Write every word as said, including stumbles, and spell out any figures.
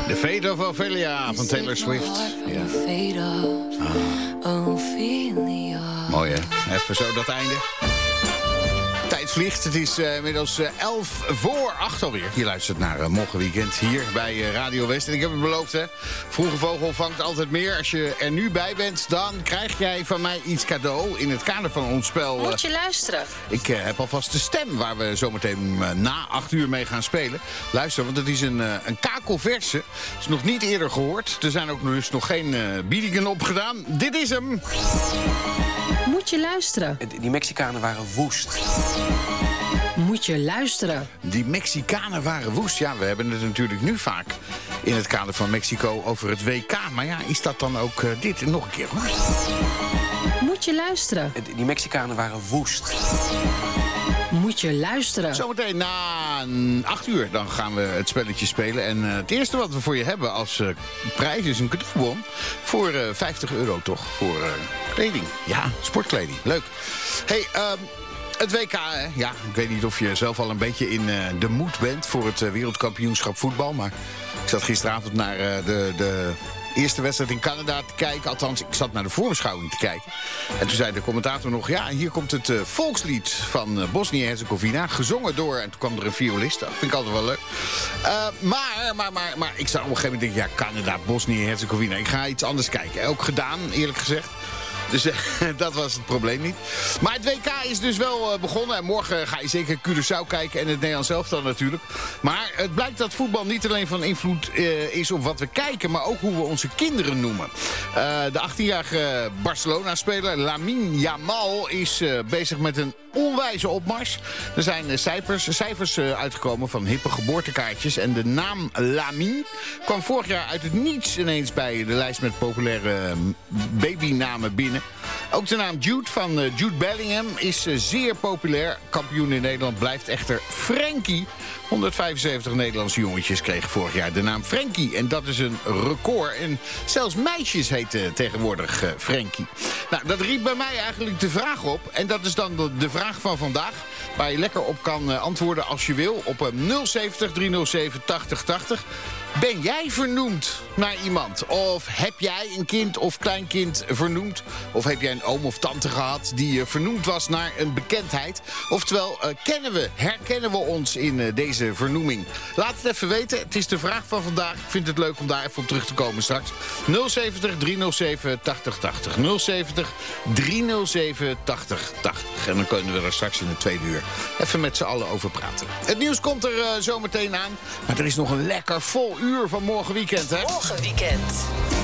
The Fate of Ophelia van Taylor Swift. Ja. Ah. Mooi hè, even zo dat einde. Tijd vliegt, het is uh, inmiddels uh, elf voor acht alweer. Je luistert naar uh, Morgenweekend hier bij uh, Radio West. En ik heb het beloofd hè, Vroege Vogel vangt altijd meer. Als je er nu bij bent, dan krijg jij van mij iets cadeau in het kader van ons spel. Uh, Moet je luisteren. Ik uh, heb alvast de stem waar we zometeen uh, na acht uur mee gaan spelen. Luister, want het is een, uh, een kakelverse. Is nog niet eerder gehoord. Er zijn ook dus nog geen uh, biedingen opgedaan. Dit is hem. Moet je luisteren. Die Mexicanen waren woest. Moet je luisteren. Die Mexicanen waren woest. Ja, we hebben het natuurlijk nu vaak in het kader van Mexico over het W K. Maar ja, is dat dan ook uh, dit? Nog een keer hoor. Moet je luisteren. Die Mexicanen waren woest. Moet je luisteren. Zometeen na acht uur dan gaan we het spelletje spelen. En uh, het eerste wat we voor je hebben als uh, prijs is een cadeaubon voor uh, vijftig euro toch? Voor uh, kleding. Ja, sportkleding. Leuk. Hey, um, het W K, hè? Ja, ik weet niet of je zelf al een beetje in uh, de moed bent voor het uh, wereldkampioenschap voetbal. Maar ik zat gisteravond naar uh, de... de eerste wedstrijd in Canada te kijken. Althans, ik zat naar de voorbeschouwing te kijken. En toen zei de commentator nog... ja, hier komt het uh, volkslied van uh, Bosnië-Herzegovina. Gezongen door... en toen kwam er een violist. Dat vind ik altijd wel leuk. Uh, maar, maar, maar, maar... ik zag op een gegeven moment denken... ja, Canada, Bosnië-Herzegovina. Ik ga iets anders kijken. Ook gedaan, eerlijk gezegd. Dus uh, dat was het probleem niet. Maar het W K is dus wel uh, begonnen. En morgen ga je zeker Curaçao kijken. En het Nederlands elftal natuurlijk. Maar het blijkt dat voetbal niet alleen van invloed uh, is op wat we kijken. Maar ook hoe we onze kinderen noemen. Uh, de achttienjarige Barcelona-speler Lamine Yamal is uh, bezig met een onwijze opmars. Er zijn uh, cijfers, cijfers uh, uitgekomen van hippe geboortekaartjes. En de naam Lamine kwam vorig jaar uit het niets ineens bij de lijst met populaire uh, babynamen binnen. Ook de naam Jude van uh, Jude Bellingham is uh, zeer populair. Kampioen in Nederland blijft echter Frenkie. honderdvijfenzeventig Nederlandse jongetjes kregen vorig jaar de naam Frenkie. En dat is een record. En zelfs meisjes heten tegenwoordig uh, Frenkie. Nou, dat riep bij mij eigenlijk de vraag op. En dat is dan de, de vraag van vandaag. Waar je lekker op kan uh, antwoorden als je wil. Op uh, nul zeventig, driehonderdzeven, tachtig tachtig. Ben jij vernoemd naar iemand? Of heb jij een kind of kleinkind vernoemd? Of heb jij een oom of tante gehad die uh, vernoemd was naar een bekendheid? Oftewel, uh, kennen we, herkennen we ons in uh, deze vernoeming? Laat het even weten. Het is de vraag van vandaag. Ik vind het leuk om daar even op terug te komen straks. nul zeventig, driehonderdzeven, tachtig tachtig. nul zeventig, driehonderdzeven, tachtig tachtig. En dan kunnen we er straks in het tweede uur even met z'n allen over praten. Het nieuws komt er uh, zo meteen aan. Maar er is nog een lekker vol uur van morgen weekend, hè? Morgen weekend.